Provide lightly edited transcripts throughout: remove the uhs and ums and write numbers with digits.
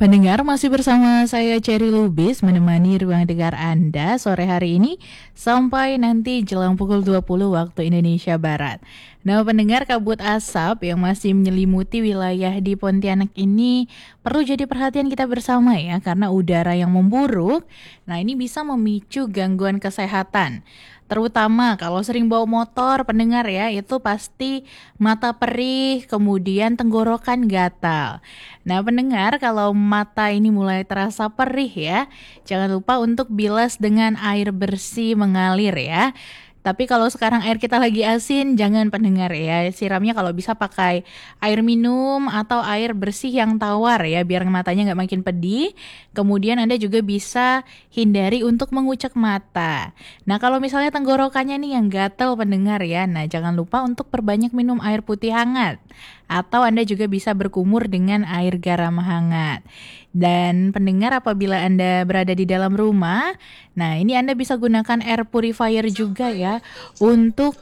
Pendengar masih bersama saya Cherry Lubis menemani ruang dengar Anda sore hari ini sampai nanti jelang pukul 20 waktu Indonesia Barat. Nah, pendengar, kabut asap yang masih menyelimuti wilayah di Pontianak ini perlu jadi perhatian kita bersama ya, karena udara yang memburuk. Nah, ini bisa memicu gangguan kesehatan. Terutama kalau sering bawa motor, pendengar ya, itu pasti mata perih, kemudian tenggorokan gatal. Nah, pendengar, kalau mata ini mulai terasa perih ya, jangan lupa untuk bilas dengan air bersih mengalir ya. Tapi kalau sekarang air kita lagi asin, jangan, pendengar ya. Siramnya kalau bisa pakai air minum atau air bersih yang tawar ya, biar matanya nggak makin pedih. Kemudian Anda juga bisa hindari untuk mengucek mata. Nah, kalau misalnya tenggorokannya nih yang gatel, pendengar ya, nah jangan lupa untuk perbanyak minum air putih hangat. Atau Anda juga bisa berkumur dengan air garam hangat. Dan pendengar, apabila Anda berada di dalam rumah, nah ini Anda bisa gunakan air purifier juga ya, untuk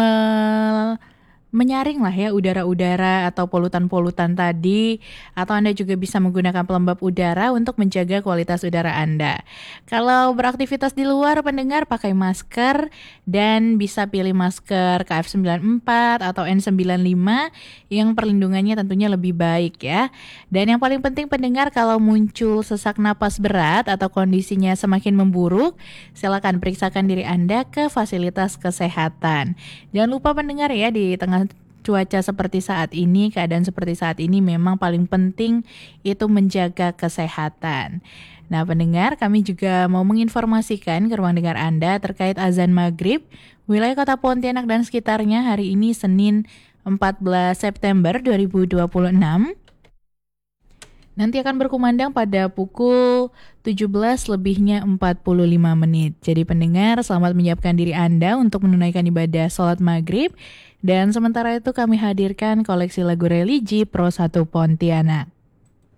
menyaring lah ya udara-udara atau polutan-polutan tadi. Atau Anda juga bisa menggunakan pelembab udara untuk menjaga kualitas udara Anda. Kalau beraktivitas di luar, pendengar, pakai masker dan bisa pilih masker KF94 atau N95 yang perlindungannya tentunya lebih baik ya. Dan yang paling penting, pendengar, kalau muncul sesak napas berat atau kondisinya semakin memburuk, silakan periksakan diri Anda ke fasilitas kesehatan. Jangan lupa, pendengar ya, di tengah cuaca seperti saat ini, keadaan seperti saat ini, memang paling penting itu menjaga kesehatan. Nah, pendengar, kami juga mau menginformasikan ke ruang dengar Anda terkait azan maghrib wilayah kota Pontianak dan sekitarnya hari ini Senin 14 September 2026. Nanti akan berkumandang pada pukul 17 lebihnya 45 menit. Jadi pendengar, selamat menyiapkan diri Anda untuk menunaikan ibadah sholat maghrib. Dan sementara itu kami hadirkan koleksi lagu religi Pro 1 Pontianak.